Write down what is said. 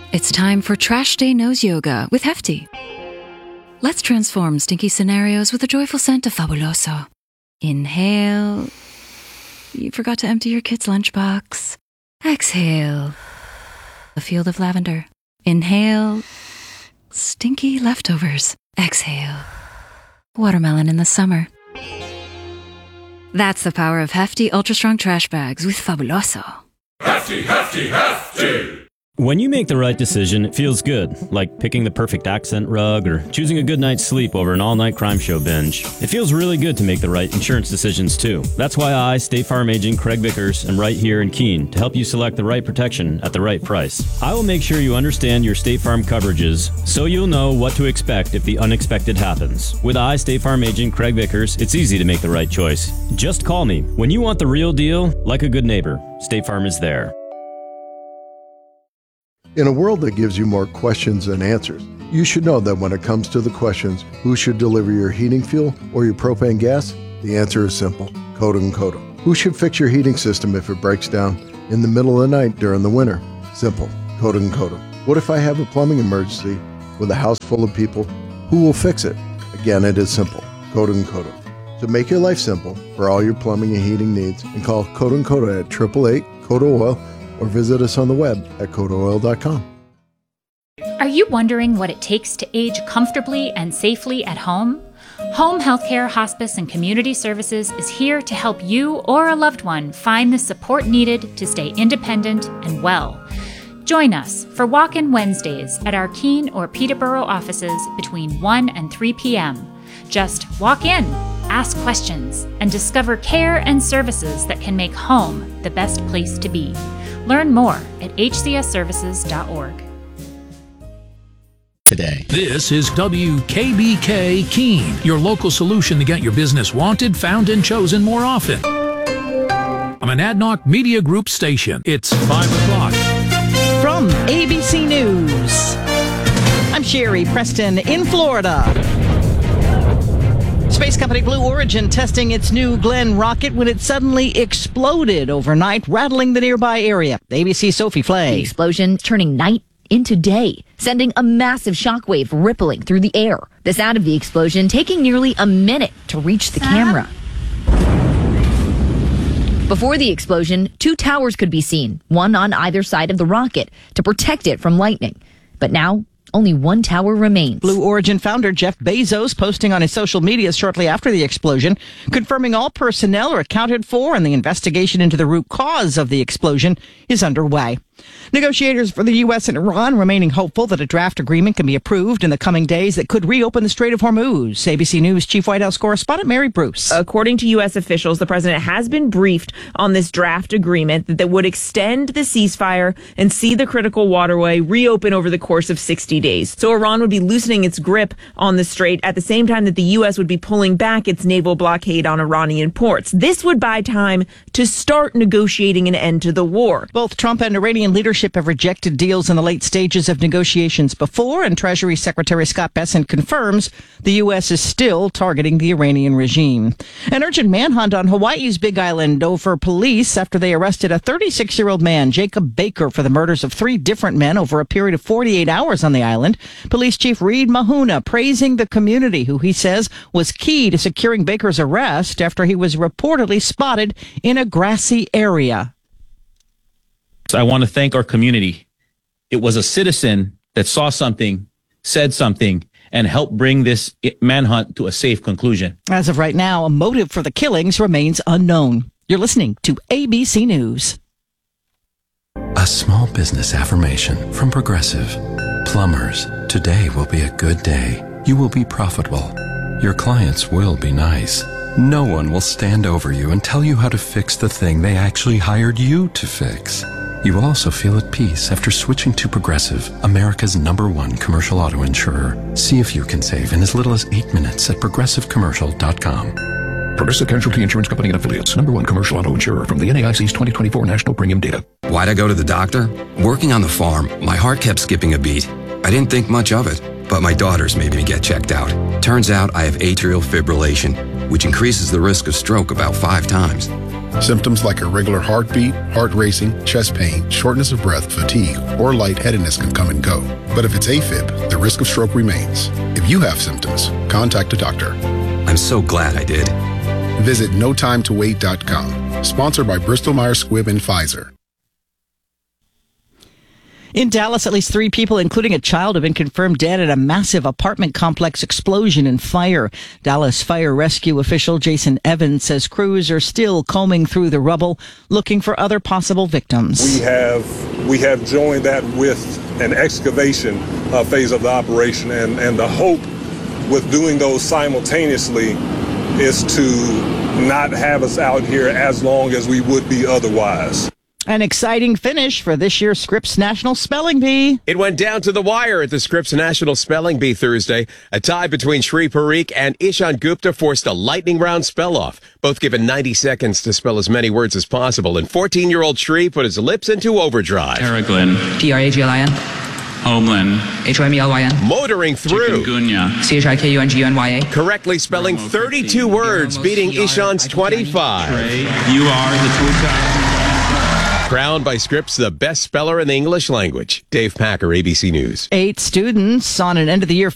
It's time for Trash Day Nose Yoga with Hefty. Let's transform stinky scenarios with a joyful scent of Fabuloso. Inhale. You forgot to empty your kid's lunchbox. Exhale. A field of lavender. Inhale. Stinky leftovers. Exhale. Watermelon in the summer. That's the power of Hefty Ultra Strong Trash Bags with Fabuloso. Hefty, hefty, hefty! When you make the right decision, it feels good, like picking the perfect accent rug or choosing a good night's sleep over an all-night crime show binge. It feels really good to make the right insurance decisions, too. That's why I, State Farm Agent Craig Vickers, am right here in Keene to help you select the right protection at the right price. I will make sure you understand your State Farm coverages so you'll know what to expect if the unexpected happens. With I, State Farm Agent Craig Vickers, it's easy to make the right choice. Just call me. When you want the real deal, like a good neighbor, State Farm is there. In a world that gives you more questions than answers, you should know that when it comes to the questions, who should deliver your heating fuel or your propane gas? The answer is simple, Coda & Coda. Who should fix your heating system if it breaks down in the middle of the night during the winter? Simple, Coda & Coda. What if I have a plumbing emergency with a house full of people? Who will fix it? Again, it is simple, Coda & Coda. So make your life simple for all your plumbing and heating needs and call Coda & Coda at 888-CODA-OIL or visit us on the web at CodaOil.com. Are you wondering what it takes to age comfortably and safely at home? Home Healthcare, Hospice, and Community Services is here to help you or a loved one find the support needed to stay independent and well. Join us for Walk-In Wednesdays at our Keene or Peterborough offices between 1 and 3 p.m. Just walk in, ask questions, and discover care and services that can make home the best place to be. Learn more at hcsservices.org. Today. This is WKBK Keene, your local solution to get your business wanted, found, and chosen more often. I'm an Adnoc Media Group station. It's 5 o'clock. From ABC News, I'm Sherry Preston in Florida. Space company Blue Origin testing its new Glenn rocket when it suddenly exploded overnight, rattling the nearby area. ABC's Sophie Flay. The explosion turning night into day, sending a massive shockwave rippling through the air. The sound of the explosion taking nearly a minute to reach the camera. Before the explosion, 2 towers could be seen, one on either side of the rocket, to protect it from lightning. But now, only 1 tower remains. Blue Origin founder Jeff Bezos posting on his social media shortly after the explosion, confirming all personnel are accounted for and the investigation into the root cause of the explosion is underway. Negotiators for the U.S. and Iran remaining hopeful that a draft agreement can be approved in the coming days that could reopen the Strait of Hormuz. ABC News Chief White House correspondent Mary Bruce. According to U.S. officials, the president has been briefed on this draft agreement that would extend the ceasefire and see the critical waterway reopen over the course of 60 days. So Iran would be loosening its grip on the strait at the same time that the U.S. would be pulling back its naval blockade on Iranian ports. This would buy time to start negotiating an end to the war. Both Trump and Iranian leadership have rejected deals in the late stages of negotiations before, and Treasury Secretary Scott Bessent confirms the U.S. is still targeting the Iranian regime. An urgent manhunt on Hawaii's Big Island over police after they arrested a 36-year-old man, Jacob Baker, for the murders of 3 different men over a period of 48 hours on the island. Police Chief Reed Mahuna praising the community, who he says was key to securing Baker's arrest after he was reportedly spotted in a grassy area. I want to thank our community. It was a citizen that saw something, said something, and helped bring this manhunt to a safe conclusion. As of right now, a motive for the killings remains unknown. You're listening to ABC News. A small business affirmation from Progressive. Plumbers, today will be a good day. You will be profitable. Your clients will be nice. No one will stand over you and tell you how to fix the thing they actually hired you to fix. You will also feel at peace after switching to Progressive, America's #1 commercial auto insurer. See if you can save in as little as 8 minutes at progressivecommercial.com. Progressive Casualty Insurance Company and Affiliates, #1 commercial auto insurer from the NAIC's 2024 National Premium Data. Why'd I go to the doctor? Working on the farm, my heart kept skipping a beat. I didn't think much of it, but my daughters made me get checked out. Turns out I have atrial fibrillation, which increases the risk of stroke about 5 times. Symptoms like irregular heartbeat, heart racing, chest pain, shortness of breath, fatigue, or lightheadedness can come and go. But if it's AFib, the risk of stroke remains. If you have symptoms, contact a doctor. I'm so glad I did. Visit notimetowait.com. Sponsored by Bristol-Myers Squibb and Pfizer. In Dallas, at least 3 people, including a child, have been confirmed dead at a massive apartment complex explosion and fire. Dallas fire rescue official Jason Evans says crews are still combing through the rubble, looking for other possible victims. We have joined that with an excavation phase of the operation, and the hope with doing those simultaneously is to not have us out here as long as we would be otherwise. An exciting finish for this year's Scripps National Spelling Bee. It went down to the wire at the Scripps National Spelling Bee Thursday. A tie between Shri Parikh and Ishan Gupta forced a lightning round spell-off. Both given 90 seconds to spell as many words as possible, and 14-year-old Shri put his lips into overdrive. Paraglin. P-R-A-G-L-I-N. Homeland. H-O-M-E-L-Y-N. Motoring through. Chikungunya. C-H-I-K-U-N-G-U-N-Y-A. Correctly spelling 32 words, beating Ishan's 25. You are the tool. Crowned by Scripps the best speller in the English language. Dave Packer, ABC News. 8 students on an end-of-the-year